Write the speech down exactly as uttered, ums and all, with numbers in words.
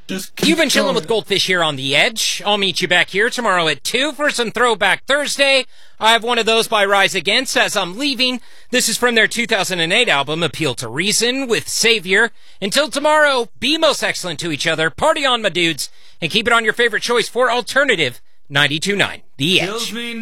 You've been chilling with Goldfish here on The Edge. I'll meet you back here tomorrow at two for some Throwback Thursday. I have one of those by Rise Against as I'm leaving. This is from their two thousand eight album, Appeal to Reason, with Savior. Until tomorrow, be most excellent to each other, party on, my dudes, and keep it on your favorite choice for Alternative ninety-two point nine, The Edge.